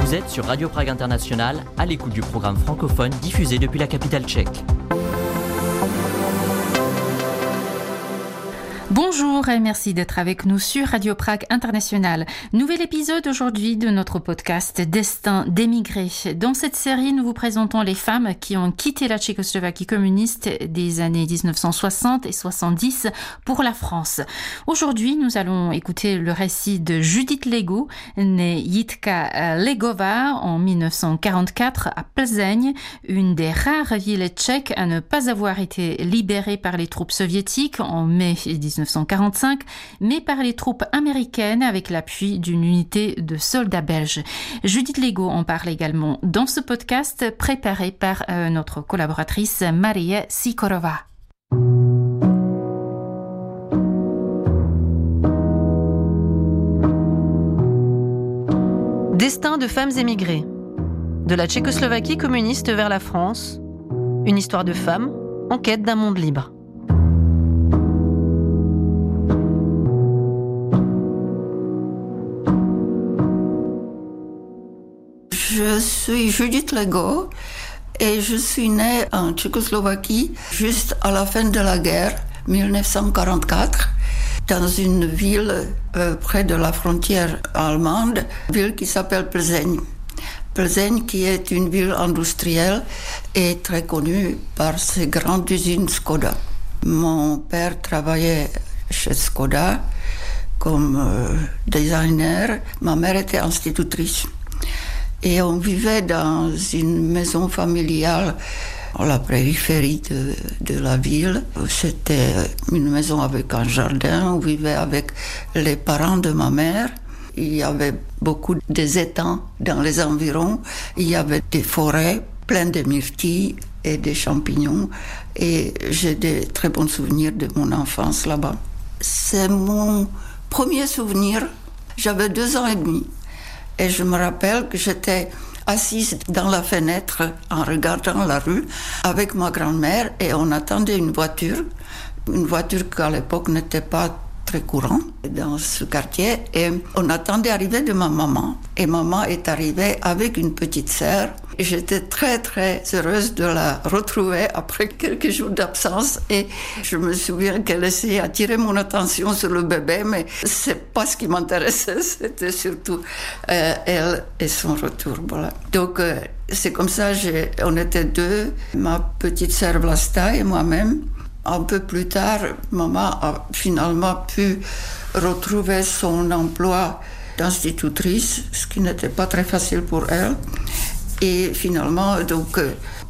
Vous êtes sur Radio Prague International, à l'écoute du programme francophone diffusé depuis la capitale tchèque. Bonjour et merci d'être avec nous sur Radio Prague International. Nouvel épisode aujourd'hui de notre podcast Destin d'émigrés. Dans cette série, nous vous présentons les femmes qui ont quitté la Tchécoslovaquie communiste des années 1960 et 70 pour la France. Aujourd'hui, nous allons écouter le récit de Judith Lego, née Jitka Legova en 1944 à Plzeň, une des rares villes tchèques à ne pas avoir été libérée par les troupes soviétiques en mai 1945, mais par les troupes américaines avec l'appui d'une unité de soldats belges. Judith Lego en parle également dans ce podcast préparé par notre collaboratrice Maria Sikorova. Destin de femmes émigrées. De la Tchécoslovaquie communiste vers la France, une histoire de femmes en quête d'un monde libre. Je suis Judith Lego et je suis née en Tchécoslovaquie juste à la fin de la guerre, 1944, dans une ville près de la frontière allemande, ville qui s'appelle Plzeň. Plzeň qui est une ville industrielle et très connue par ses grandes usines Skoda. Mon père travaillait chez Skoda comme designer, ma mère était institutrice. Et on vivait dans une maison familiale à la périphérie de la ville. C'était une maison avec un jardin. On vivait avec les parents de ma mère. Il y avait beaucoup d'étangs dans les environs. Il y avait des forêts pleines de myrtilles et des champignons. Et j'ai des très bons souvenirs de mon enfance là-bas. C'est mon premier souvenir. J'avais 2 ans et demi. Et je me rappelle que j'étais assise dans la fenêtre en regardant la rue avec ma grand-mère et on attendait une voiture qu'à l'époque n'était pas très courante dans ce quartier. Et on attendait l'arrivée de ma maman. Et maman est arrivée avec une petite sœur. Et j'étais très très heureuse de la retrouver après quelques jours d'absence. Et je me souviens qu'elle essayait d'attirer mon attention sur le bébé, mais c'est pas ce qui m'intéressait. C'était surtout elle et son retour. Voilà. Donc c'est comme ça, on était 2, ma petite sœur Vlasta et moi-même. Un peu plus tard, maman a finalement pu retrouver son emploi d'institutrice, ce qui n'était pas très facile pour elle. Et finalement, donc,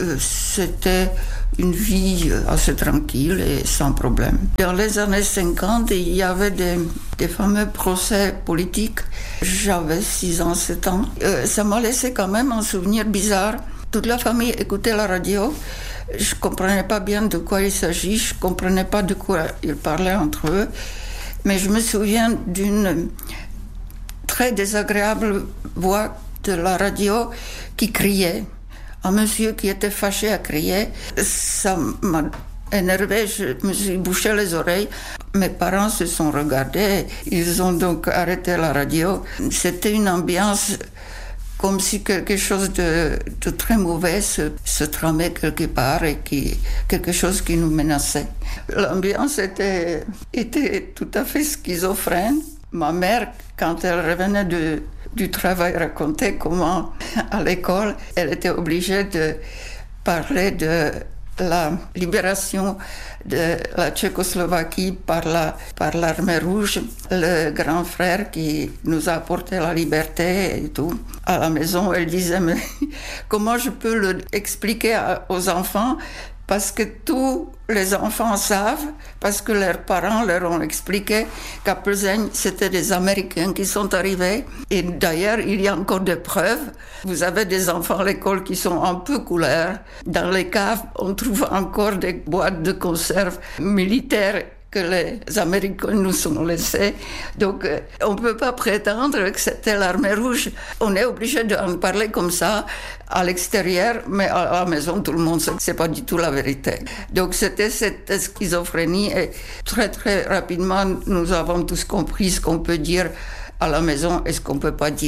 c'était une vie assez tranquille et sans problème. Dans les années 50, il y avait des fameux procès politiques. J'avais 6 ans, 7 ans. Ça m'a laissé quand même un souvenir bizarre. Toute la famille écoutait la radio. Je ne comprenais pas bien de quoi il s'agit. Je ne comprenais pas de quoi ils parlaient entre eux. Mais je me souviens d'une très désagréable voix de la radio qui criait. Un monsieur qui était fâché à crier. Ça m'a énervé, je me suis bouché les oreilles. Mes parents se sont regardés. Ils ont donc arrêté la radio. C'était une ambiance comme si quelque chose de très mauvais se tramait quelque part et quelque chose qui nous menaçait. L'ambiance était tout à fait schizophrène. Ma mère, quand elle revenait du travail, racontait comment, à l'école, elle était obligée de parler de la libération de la Tchécoslovaquie par l'armée rouge, le grand frère qui nous a apporté la liberté et tout. À la maison, elle disait, mais comment je peux l'expliquer aux enfants? Parce que tous les enfants savent, parce que leurs parents leur ont expliqué qu'à Plzeň, c'était des Américains qui sont arrivés. Et d'ailleurs, il y a encore des preuves. Vous avez des enfants à l'école qui sont un peu couleurs. Dans les caves, on trouve encore des boîtes de conserve militaires que les Américains nous ont laissés. Donc, on ne peut pas prétendre que c'était l'armée rouge. On est obligé d'en parler comme ça à l'extérieur, mais à la maison, tout le monde sait que ce n'est pas du tout la vérité. Donc, c'était cette schizophrénie et très, très rapidement, nous avons tous compris ce qu'on peut dire à la maison et ce qu'on ne peut pas dire.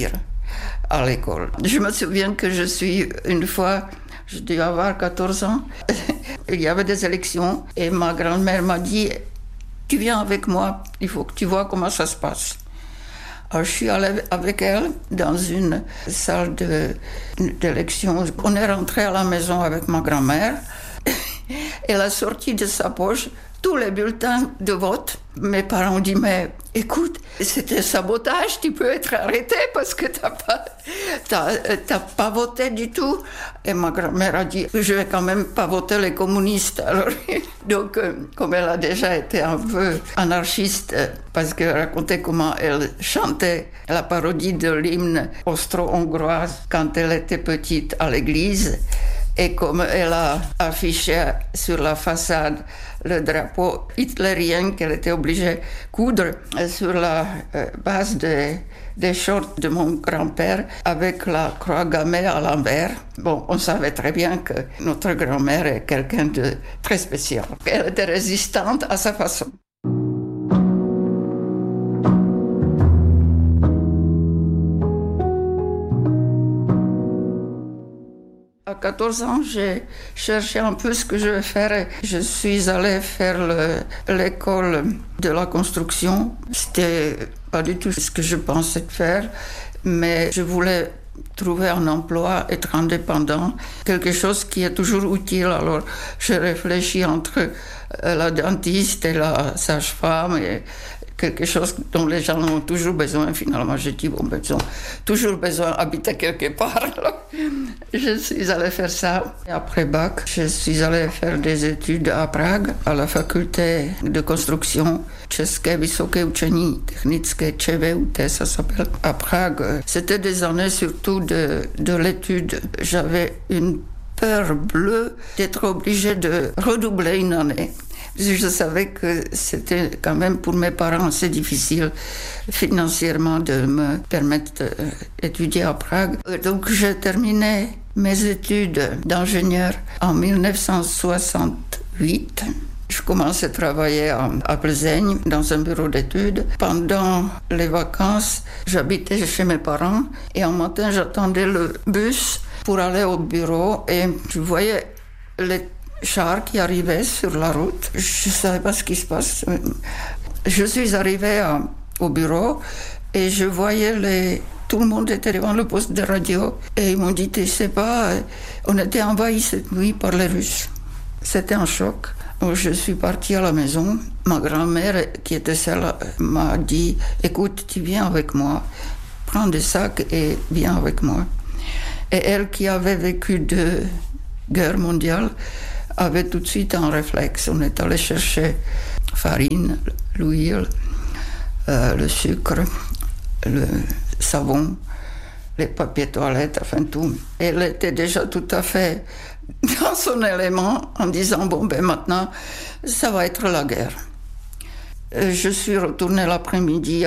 à l'école. Je me souviens que une fois, je devais avoir 14 ans, il y avait des élections et ma grand-mère m'a dit « Tu viens avec moi, il faut que tu vois comment ça se passe ». Alors, je suis allée avec elle dans une salle d'élection. On est rentré à la maison avec ma grand-mère. Elle a sorti de sa poche tous les bulletins de vote. Mes parents ont dit, mais écoute, c'était sabotage, tu peux être arrêté parce que t'as pas voté du tout. Et ma grand-mère a dit, je vais quand même pas voter les communistes. Alors, donc, comme elle a déjà été un peu anarchiste, parce qu'elle racontait comment elle chantait la parodie de l'hymne austro-hongroise quand elle était petite à l'église, et comme elle a affiché sur la façade le drapeau hitlérien qu'elle était obligée de coudre sur la base des shorts de mon grand-père avec la croix gammée à l'envers. Bon, on savait très bien que notre grand-mère est quelqu'un de très spécial. Elle était résistante à sa façon. À 14 ans, j'ai cherché un peu ce que je vais faire. Je suis allée faire l'école de la construction. C'était pas du tout ce que je pensais faire, mais je voulais trouver un emploi, être indépendant, quelque chose qui est toujours utile. Alors, je réfléchis entre la dentiste et la sage-femme et quelque chose dont les gens ont toujours besoin. Finalement, j'ai dit, bon, ils ont toujours besoin d'habiter quelque part. Alors, je suis allée faire ça. Et après bac, je suis allée faire des études à Prague, à la faculté de construction České vysoké učení technické ČVUT, ça s'appelle, à Prague. C'était des années surtout de l'étude. J'avais une peur bleue d'être obligée de redoubler une année. Je savais que c'était quand même pour mes parents assez difficile financièrement de me permettre d'étudier à Prague. Donc j'ai terminé mes études d'ingénieur en 1968. Je commençais à travailler à Plzeň dans un bureau d'études. Pendant les vacances, j'habitais chez mes parents et un matin j'attendais le bus pour aller au bureau et je voyais les chars qui arrivaient sur la route. Je ne savais pas ce qui se passe. Je suis arrivée au bureau et je voyais tout le monde était devant le poste de radio et ils m'ont dit, tu sais pas, on était envahis cette nuit par les Russes. C'était un choc. Je suis partie à la maison. Ma grand-mère, qui était seule, m'a dit, écoute, tu viens avec moi, prends des sacs et viens avec moi. Et elle, qui avait vécu 2 guerres mondiales, avait tout de suite un réflexe. On est allé chercher farine, l'huile, le sucre, le savon, les papiers toilettes, enfin tout. Elle était déjà tout à fait dans son élément en disant, bon, ben maintenant, ça va être la guerre. Je suis retournée l'après-midi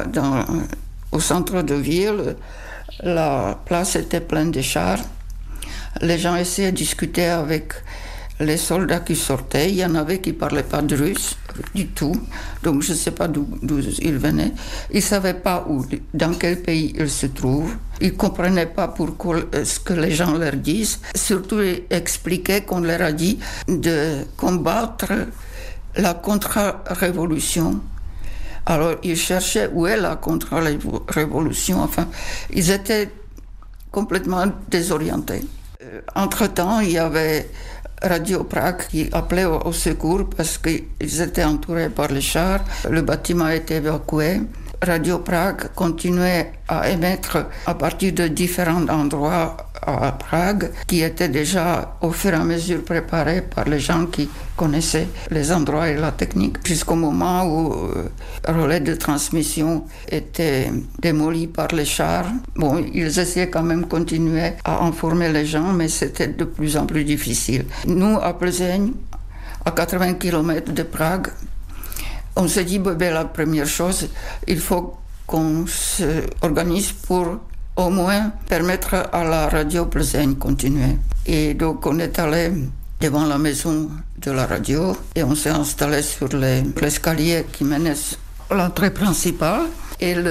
au centre de ville. La place était pleine de chars. Les gens essayaient de discuter avec les soldats qui sortaient. Il y en avait qui ne parlaient pas de russe du tout. Donc je ne sais pas d'où ils venaient. Ils ne savaient pas dans quel pays ils se trouvent. Ils ne comprenaient pas pourquoi ce que les gens leur disent. Surtout, ils expliquaient qu'on leur a dit de combattre la contre-révolution. Alors, ils cherchaient où est la contre-révolution. Enfin, ils étaient complètement désorientés. Entre-temps, il y avait Radio Prague qui appelait au secours parce qu'ils étaient entourés par les chars. Le bâtiment a été évacué. Radio Prague continuait à émettre à partir de différents endroits à Prague qui étaient déjà au fur et à mesure préparés par les gens qui connaissaient les endroits et la technique jusqu'au moment où le relais de transmission était démoli par les chars. Bon, ils essayaient quand même de continuer à informer les gens, mais c'était de plus en plus difficile. Nous, à Plzeň, à 80 km de Prague, on s'est dit, la première chose, il faut qu'on s'organise pour au moins permettre à la radio Plzeň de continuer. Et donc on est allé devant la maison de la radio et on s'est installé sur l'escalier qui menait à l'entrée principale. Et le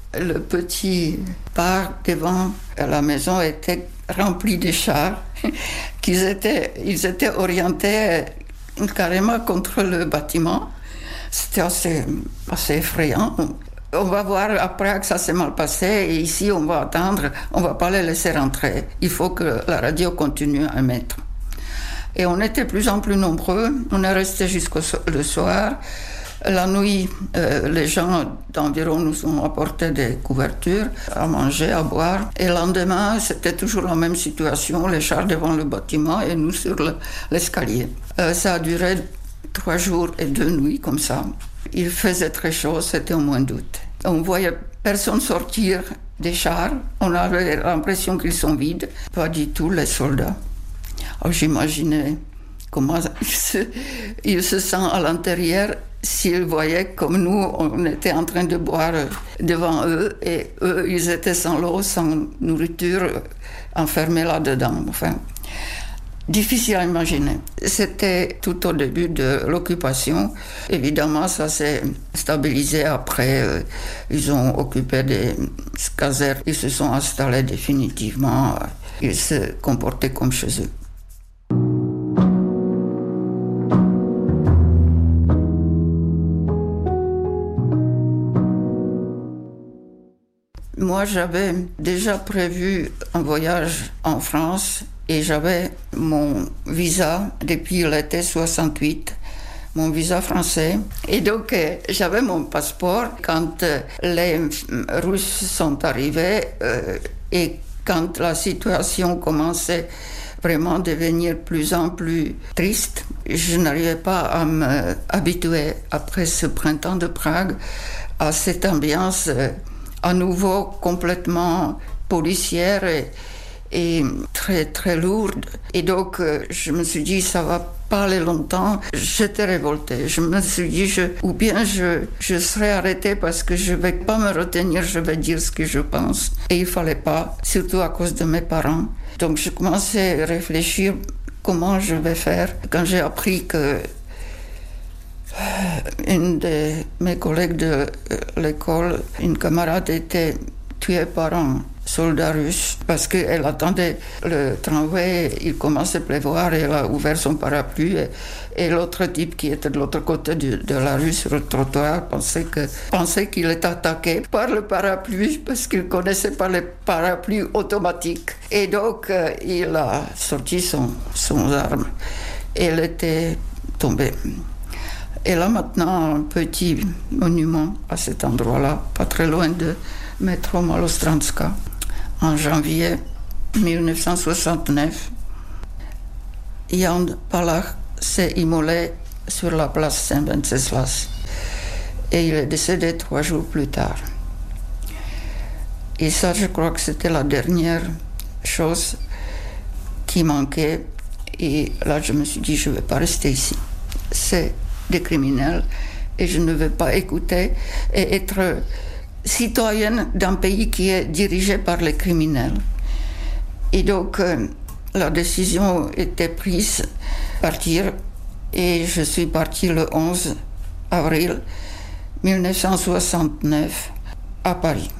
Le petit parc devant la maison était rempli de chars. Ils étaient orientés carrément contre le bâtiment. C'était assez effrayant. On va voir après que ça s'est mal passé et ici on va attendre, on ne va pas les laisser rentrer. Il faut que la radio continue à émettre. Et on était de plus en plus nombreux, on est resté jusqu'au soir. La nuit, les gens d'environ nous ont apporté des couvertures à manger, à boire. Et le lendemain, c'était toujours la même situation, les chars devant le bâtiment et nous sur l'escalier. Ça a duré 3 jours et 2 nuits comme ça. Il faisait très chaud, c'était au mois d'août. On voyait personne sortir des chars. On avait l'impression qu'ils sont vides. Pas du tout, les soldats. Alors, j'imaginais comment ils se sentent à l'intérieur s'ils voyaient comme nous, on était en train de boire devant eux et eux, ils étaient sans l'eau, sans nourriture, enfermés là-dedans. Enfin, difficile à imaginer. C'était tout au début de l'occupation. Évidemment, ça s'est stabilisé après. Ils ont occupé des casernes. Ils se sont installés définitivement. Ils se comportaient comme chez eux. Moi, j'avais déjà prévu un voyage en France et j'avais mon visa depuis l'été 68, mon visa français. Et donc, j'avais mon passeport quand les Russes sont arrivés et quand la situation commençait vraiment à devenir de plus en plus triste. Je n'arrivais pas à m'habituer, après ce printemps de Prague, à cette ambiance à nouveau complètement policière et très très lourde. Et donc je me suis dit ça va pas aller longtemps. J'étais révoltée. Je me suis dit ou bien je serai arrêtée parce que je vais pas me retenir, je vais dire ce que je pense. Et il fallait pas, surtout à cause de mes parents. Donc je commençais à réfléchir comment je vais faire. Quand j'ai appris que une de mes collègues de l'école, une camarade, était tuée par un soldat russe parce qu'elle attendait le tramway, il commençait à pleuvoir et elle a ouvert son parapluie et l'autre type qui était de l'autre côté de la rue sur le trottoir pensait qu'il était attaqué par le parapluie parce qu'il ne connaissait pas les parapluies automatiques. Et donc il a sorti son arme et elle était tombée. Et là maintenant, un petit monument à cet endroit-là, pas très loin de métro Malostranska. En janvier 1969, Jan Palach s'est immolé sur la place Saint-Wenceslas et il est décédé 3 jours plus tard. Et ça, je crois que c'était la dernière chose qui manquait. Et là, je me suis dit, je ne vais pas rester ici. C'est des criminels et je ne vais pas écouter et être citoyenne d'un pays qui est dirigé par les criminels. Et donc la décision était prise de partir et je suis partie le 11 avril 1969 à Paris.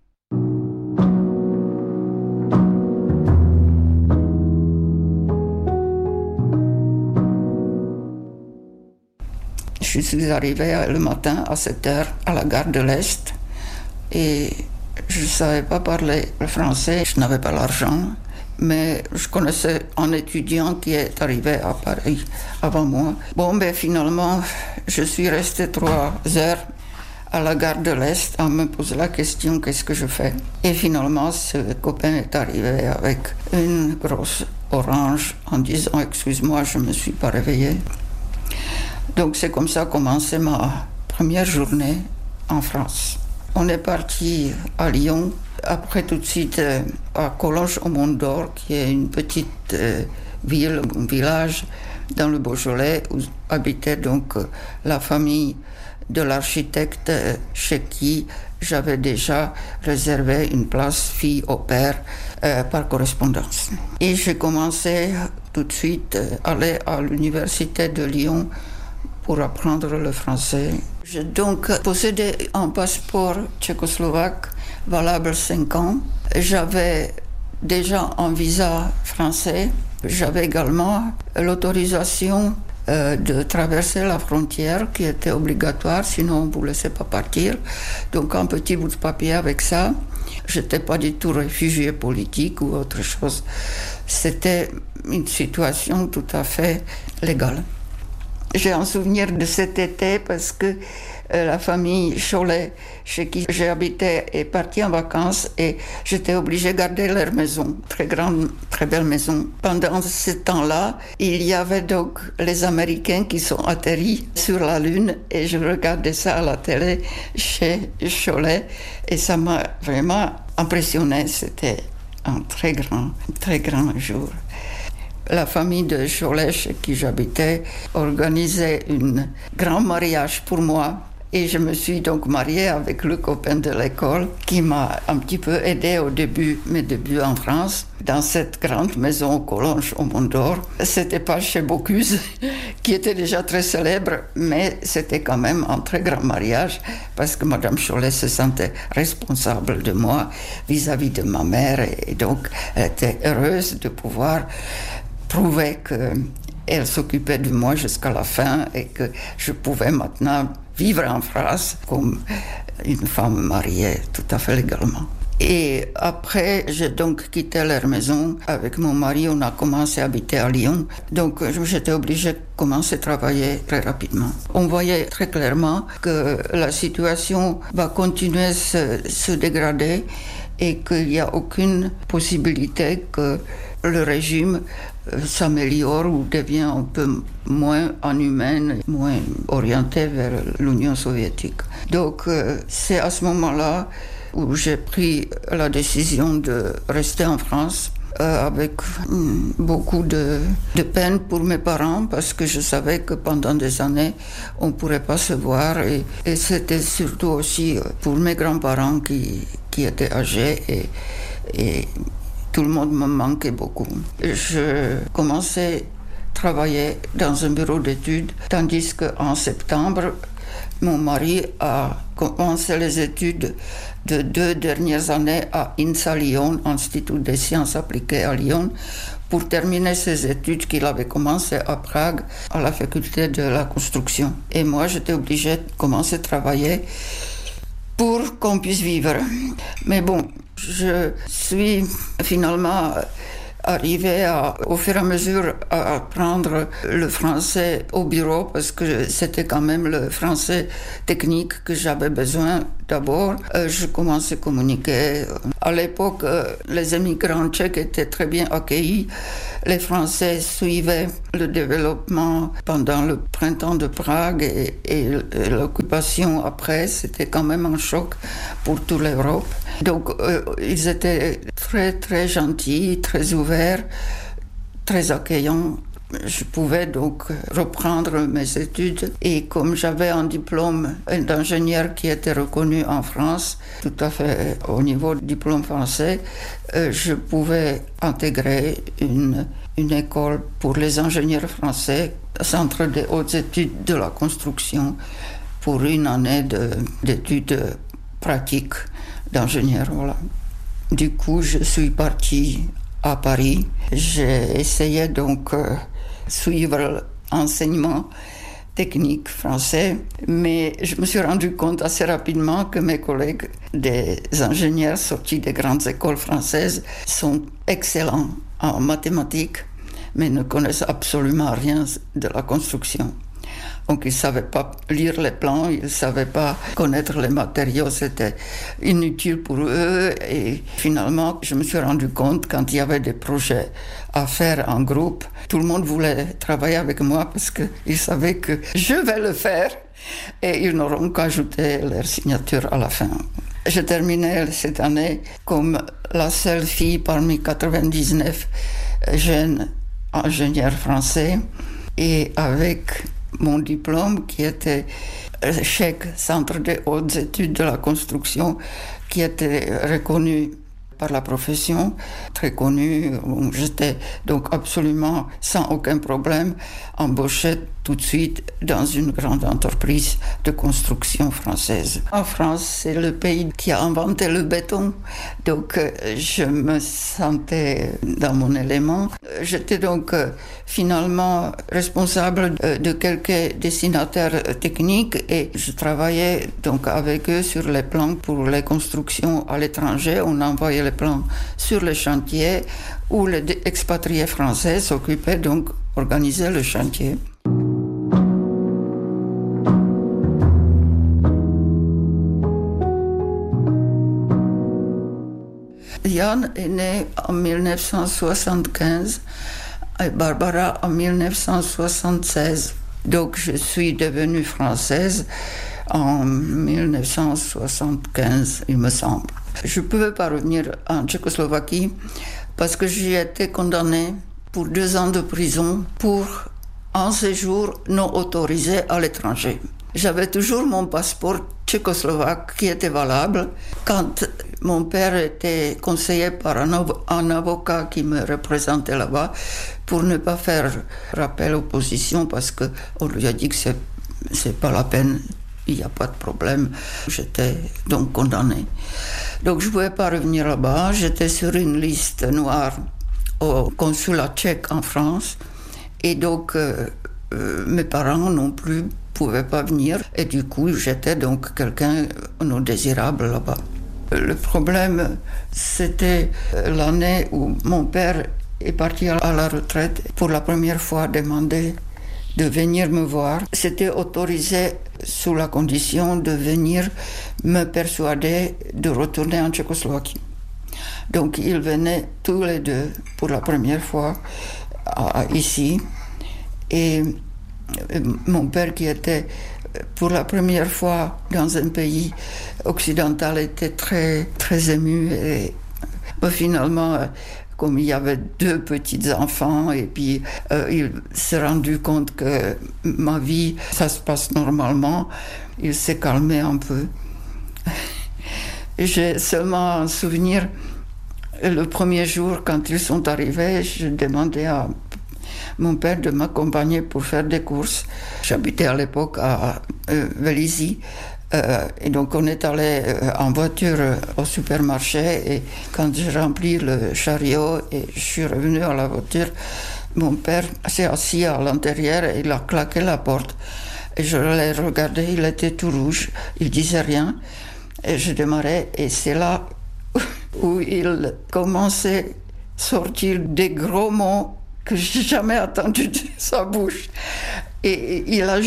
Je suis arrivée le matin à 7h à la gare de l'Est et je ne savais pas parler le français, je n'avais pas l'argent, mais je connaissais un étudiant qui est arrivé à Paris avant moi. Finalement, je suis restée 3 heures à la gare de l'Est à me poser la question qu'est-ce que je fais. Et finalement, ce copain est arrivé avec une grosse orange en disant excuse-moi, je ne me suis pas réveillée. Donc c'est comme ça a commencé ma première journée en France. On est parti à Lyon, après tout de suite à Collonges-au-Mont-d'Or, qui est une petite ville, un village dans le Beaujolais, où habitait donc la famille de l'architecte chez qui j'avais déjà réservé une place fille au père par correspondance. Et j'ai commencé tout de suite à aller à l'université de Lyon pour apprendre le français. J'ai donc possédé un passeport tchécoslovaque valable 5 ans. J'avais déjà un visa français. J'avais également l'autorisation de traverser la frontière qui était obligatoire, sinon on ne vous laissait pas partir. Donc un petit bout de papier avec ça. Je n'étais pas du tout réfugié politique ou autre chose. C'était une situation tout à fait légale. J'ai un souvenir de cet été parce que la famille Cholet, chez qui j'habitais, est partie en vacances et j'étais obligée de garder leur maison, très grande, très belle maison. Pendant ce temps-là, il y avait donc les Américains qui sont atterris sur la Lune et je regardais ça à la télé chez Cholet et ça m'a vraiment impressionné. C'était un très grand jour. La famille de Cholet, chez qui j'habitais, organisait un grand mariage pour moi. Et je me suis donc mariée avec le copain de l'école qui m'a un petit peu aidée au début, mes débuts en France, dans cette grande maison aux Collonges au Mont d'Or. C'était pas chez Bocuse, qui était déjà très célèbre, mais c'était quand même un très grand mariage parce que Madame Cholet se sentait responsable de moi vis-à-vis de ma mère et donc elle était heureuse de pouvoir prouver qu'elle s'occupait de moi jusqu'à la fin et que je pouvais maintenant vivre en France comme une femme mariée tout à fait légalement. Et après, j'ai donc quitté leur maison. Avec mon mari, on a commencé à habiter à Lyon. Donc, j'étais obligée de commencer à travailler très rapidement. On voyait très clairement que la situation va continuer à se dégrader et qu'il n'y a aucune possibilité que le régime s'améliore ou devient un peu moins inhumain, moins orienté vers l'Union soviétique. Donc c'est à ce moment-là où j'ai pris la décision de rester en France avec beaucoup de peine pour mes parents parce que je savais que pendant des années on ne pourrait pas se voir et c'était surtout aussi pour mes grands-parents qui étaient âgés et tout le monde me manquait beaucoup. Je commençais à travailler dans un bureau d'études, tandis qu'en septembre, mon mari a commencé les études de 2 dernières années à INSA Lyon, Institut des sciences appliquées à Lyon, pour terminer ses études qu'il avait commencées à Prague, à la faculté de la construction. Et moi, j'étais obligée de commencer à travailler pour qu'on puisse vivre. Mais bon, je suis finalement arrivée au fur et à mesure à apprendre le français au bureau parce que c'était quand même le français technique que j'avais besoin d'abord. Je commençais à communiquer. À l'époque, les immigrants tchèques étaient très bien accueillis. Les Français suivaient le développement pendant le printemps de Prague et l'occupation après. C'était quand même un choc pour toute l'Europe. Donc, ils étaient très, très gentils, très ouverts, très accueillants. Je pouvais donc reprendre mes études et comme j'avais un diplôme d'ingénieur qui était reconnu en France, tout à fait au niveau du diplôme français, je pouvais intégrer une école pour les ingénieurs français, Centre des hautes études de la construction, pour une année d'études pratiques d'ingénieur. Voilà. Du coup, je suis partie à Paris. J'ai essayé donc suivre l'enseignement technique français, mais je me suis rendu compte assez rapidement que mes collègues des ingénieurs sortis des grandes écoles françaises sont excellents en mathématiques, mais ne connaissent absolument rien de la construction. Donc ils ne savaient pas lire les plans, ils ne savaient pas connaître les matériaux, c'était inutile pour eux. Et finalement, je me suis rendu compte quand il y avait des projets à faire en groupe, tout le monde voulait travailler avec moi parce qu'ils savaient que je vais le faire et ils n'auront qu'ajouté leur signature à la fin. Je terminais cette année comme la seule fille parmi 99 jeunes ingénieurs français et avec mon diplôme qui était chèque Centre des hautes études de la construction qui était reconnu par la profession, très connu. J'étais donc absolument sans aucun problème embauchée tout de suite dans une grande entreprise de construction française. En France, c'est le pays qui a inventé le béton, donc je me sentais dans mon élément. J'étais donc finalement responsable de quelques dessinateurs techniques et je travaillais donc avec eux sur les plans pour les constructions à l'étranger. On envoyait les plans sur les chantiers où les expatriés français s'occupaient donc d'organiser le chantier. Yann est né en 1975 et Barbara en 1976. Donc je suis devenue française en 1975, il me semble. Je ne pouvais pas revenir en Tchécoslovaquie parce que j'y étais condamnée pour 2 ans de prison pour un séjour non autorisé à l'étranger. J'avais toujours mon passeport tchécoslovaque qui était valable. Quand mon père était conseillé par un avocat qui me représentait là-bas pour ne pas faire rappel opposition parce qu'on lui a dit que c'est pas la peine, il n'y a pas de problème. J'étais donc condamnée. Donc je ne pouvais pas revenir là-bas. J'étais sur une liste noire au consulat tchèque en France. Et donc mes parents non plus pouvaient pas venir. Et du coup, j'étais donc quelqu'un non désirable là-bas. Le problème, c'était l'année où mon père est parti à la retraite. Pour la première fois, demandé de venir me voir. C'était autorisé sous la condition de venir me persuader de retourner en Tchécoslovaquie. Donc, ils venaient tous les deux pour la première fois ici. Et mon père, qui était pour la première fois dans un pays occidental, était très, très ému. Et finalement, comme il y avait 2 petits enfants, et puis il s'est rendu compte que ma vie, ça se passe normalement, il s'est calmé un peu. J'ai seulement un souvenir, le premier jour, quand ils sont arrivés, je demandais à mon père de m'accompagner pour faire des courses. J'habitais à l'époque à Vélizy. Et donc on est allé en voiture au supermarché et quand j'ai rempli le chariot et je suis revenu à la voiture, mon père s'est assis à l'intérieur et il a claqué la porte. Et je l'ai regardé, il était tout rouge, il disait rien. Et je démarrais et c'est là où il commençait à sortir des gros mots que j'ai jamais entendu de sa bouche. Et il a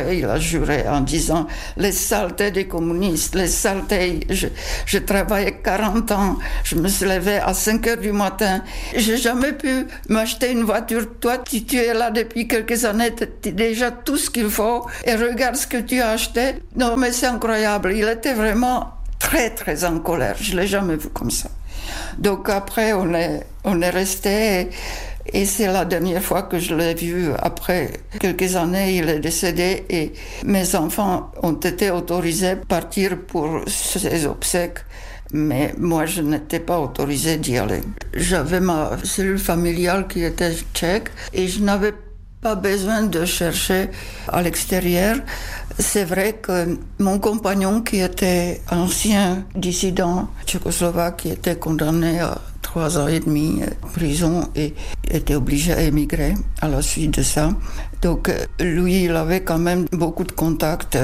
juré en disant les saletés des communistes, les saletés. Je travaillais 40 ans, je me suis levée à 5 heures du matin. J'ai jamais pu m'acheter une voiture. Toi, tu es là depuis quelques années, tu as déjà tout ce qu'il faut et regarde ce que tu as acheté. Non, mais c'est incroyable. Il était vraiment très, très en colère. Je l'ai jamais vu comme ça. Donc après, on est resté. Et c'est la dernière fois que je l'ai vu. Après quelques années, il est décédé et mes enfants ont été autorisés à partir pour ses obsèques. Mais moi, je n'étais pas autorisée d'y aller. J'avais ma cellule familiale qui était tchèque et je n'avais pas besoin de chercher à l'extérieur. C'est vrai que mon compagnon, qui était ancien dissident tchécoslovaque, qui était condamné à 3 ans et demi en prison et était obligé à émigrer à la suite de ça. Donc lui, il avait quand même beaucoup de contacts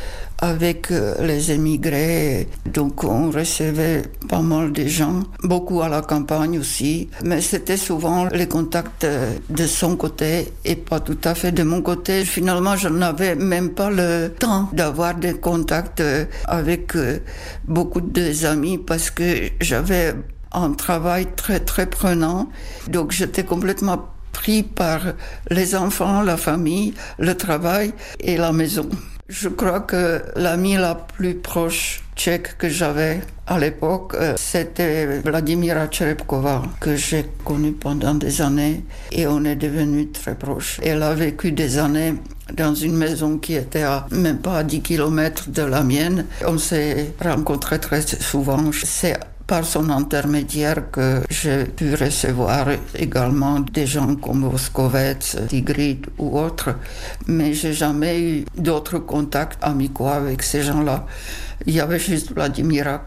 avec les émigrés. Donc on recevait pas mal de gens, beaucoup à la campagne aussi. Mais c'était souvent les contacts de son côté et pas tout à fait de mon côté. Finalement, je n'avais même pas le temps d'avoir des contacts avec beaucoup d'amis parce que j'avais un travail très très prenant. Donc j'étais complètement pris par les enfants, la famille, le travail et la maison. Je crois que l'amie la plus proche tchèque que j'avais à l'époque, c'était Vladimira Čerepková, que j'ai connue pendant des années et on est devenus très proches. Elle a vécu des années dans une maison qui était même pas à 10 km de la mienne. On s'est rencontrés très souvent. C'est par son intermédiaire que j'ai pu recevoir également des gens comme Moscovitz, Tigrid ou autres, mais j'ai jamais eu d'autres contacts amicaux avec ces gens-là. Il y avait juste Vladimira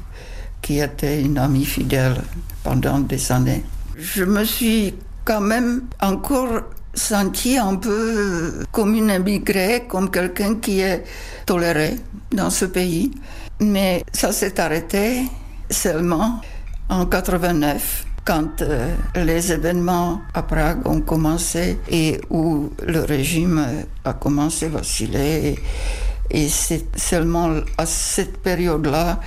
qui était une amie fidèle pendant des années. Je me suis quand même encore sentie un peu comme une immigrée, comme quelqu'un qui est toléré dans ce pays. Mais ça s'est arrêté seulement en 89, quand les événements à Prague ont commencé et où le régime a commencé à vaciller. Et c'est seulement à cette période-là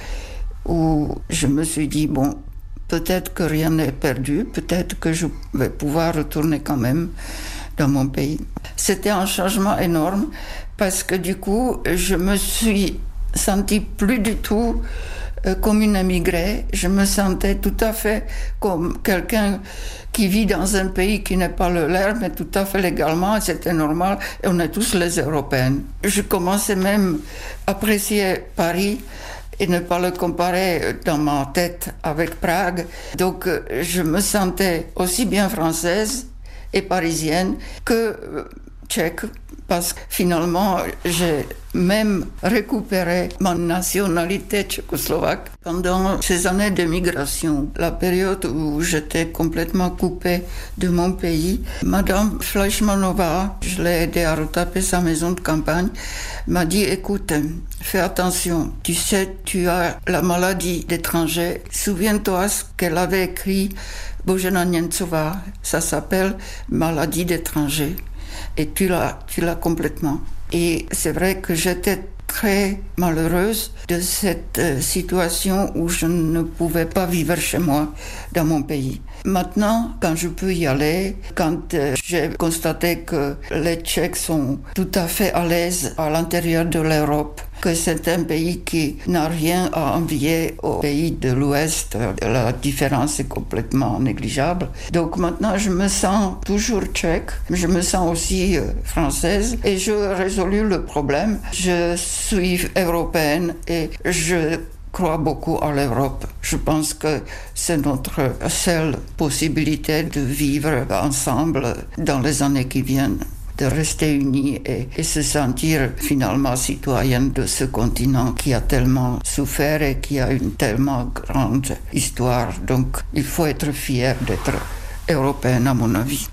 où je me suis dit, bon, peut-être que rien n'est perdu, peut-être que je vais pouvoir retourner quand même dans mon pays. C'était un changement énorme parce que du coup, je me suis sentie plus du tout comme une immigrée. Je me sentais tout à fait comme quelqu'un qui vit dans un pays qui n'est pas le leur, mais tout à fait légalement, c'était normal, et on est tous les Européens. Je commençais même à apprécier Paris et ne pas le comparer dans ma tête avec Prague. Donc je me sentais aussi bien française et parisienne que tchèque, parce que finalement j'ai même récupéré ma nationalité tchécoslovaque pendant ces années de migration. La période où j'étais complètement coupée de mon pays, Madame Fleischmanova, je l'ai aidée à retaper sa maison de campagne, m'a dit, écoute, fais attention, tu sais, tu as la maladie d'étranger. Souviens-toi ce qu'elle avait écrit, Božena Němcová, ça s'appelle maladie d'étranger. Et tu l'as complètement. Et c'est vrai que j'étais très malheureuse de cette situation où je ne pouvais pas vivre chez moi, dans mon pays. Maintenant, quand je peux y aller, quand j'ai constaté que les Tchèques sont tout à fait à l'aise à l'intérieur de l'Europe, que c'est un pays qui n'a rien à envier aux pays de l'Ouest, la différence est complètement négligeable. Donc maintenant, je me sens toujours tchèque, je me sens aussi française et je résolu le problème. Je suis européenne et je crois beaucoup à l'Europe. Je pense que c'est notre seule possibilité de vivre ensemble dans les années qui viennent, de rester unis et se sentir finalement citoyen de ce continent qui a tellement souffert et qui a une tellement grande histoire. Donc il faut être fier d'être européen à mon avis.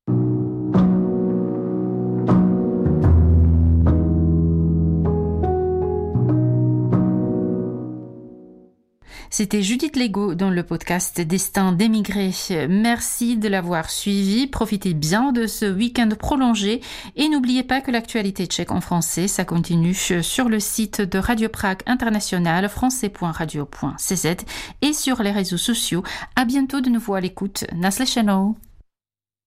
C'était Judith Legault dans le podcast Destin d'émigrés. Merci de l'avoir suivi. Profitez bien de ce week-end prolongé et n'oubliez pas que l'actualité tchèque en français, ça continue sur le site de Radio Prague International, français.radio.cz et sur les réseaux sociaux. À bientôt de nouveau à l'écoute. Naslyšenou.